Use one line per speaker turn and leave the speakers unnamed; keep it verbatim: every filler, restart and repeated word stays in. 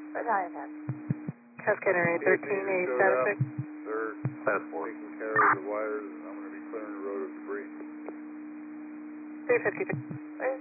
Vagina ten.
Cascade eight thirteen, eight seven six.
They're
Class four.
taking care of the wires, and I'm going to be clearing the road of debris.
three fifty-three.
Where's